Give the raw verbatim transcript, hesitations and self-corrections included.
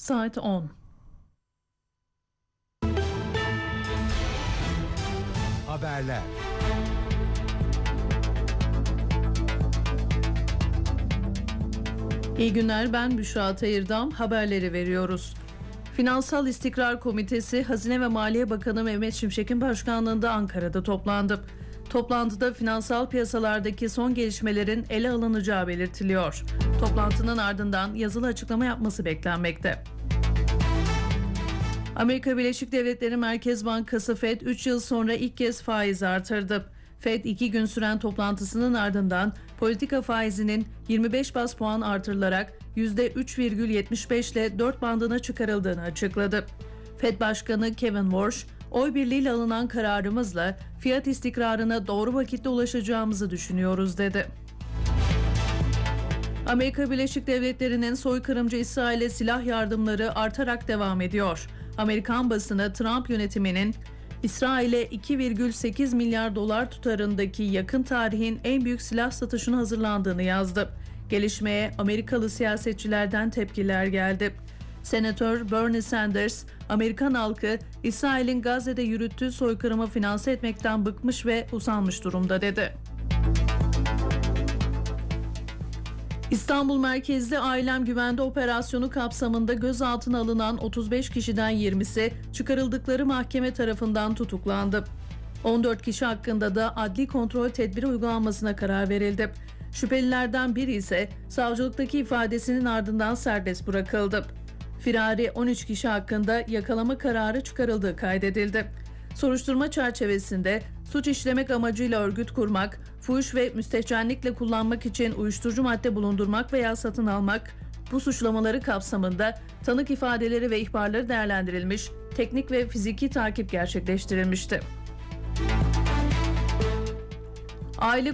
saat on. Haberler. İyi günler, ben Büşra Tayırdam. Haberleri veriyoruz. Finansal İstikrar Komitesi, Hazine ve Maliye Bakanı Mehmet Şimşek'in başkanlığında Ankara'da toplandı. Toplantıda finansal piyasalardaki son gelişmelerin ele alınacağı belirtiliyor. Toplantının ardından yazılı açıklama yapması beklenmekte. Amerika Birleşik Devletleri Merkez Bankası Fed üç yıl sonra ilk kez faiz artırdı. Fed iki gün süren toplantısının ardından politika faizinin yirmi beş baz puan artırılarak yüzde üç virgül yetmiş beş ile dört bandına çıkarıldığını açıkladı. Fed Başkanı Kevin Warsh, oy birliğiyle alınan kararımızla fiyat istikrarına doğru vakitte ulaşacağımızı düşünüyoruz dedi. Amerika Birleşik Devletleri'nin soykırımcı İsrail'e silah yardımları artarak devam ediyor. Amerikan basını Trump yönetiminin İsrail'e iki virgül sekiz milyar dolar tutarındaki yakın tarihin en büyük silah satışına hazırlandığını yazdı. Gelişmeye Amerikalı siyasetçilerden tepkiler geldi. Senatör Bernie Sanders, Amerikan halkı İsrail'in Gazze'de yürüttüğü soykırımı finanse etmekten bıkmış ve usanmış durumda dedi. İstanbul merkezli Ailem Güvende operasyonu kapsamında gözaltına alınan otuz beş kişiden yirmisi çıkarıldıkları mahkeme tarafından tutuklandı. on dört kişi hakkında da adli kontrol tedbiri uygulanmasına karar verildi. Şüphelilerden biri ise savcılıktaki ifadesinin ardından serbest bırakıldı. Firari on üç kişi hakkında yakalama kararı çıkarıldığı kaydedildi. Soruşturma çerçevesinde suç işlemek amacıyla örgüt kurmak, fuhuş ve müstehcenlikle kullanmak için uyuşturucu madde bulundurmak veya satın almak, bu suçlamaları kapsamında tanık ifadeleri ve ihbarları değerlendirilmiş, teknik ve fiziki takip gerçekleştirilmişti. Aile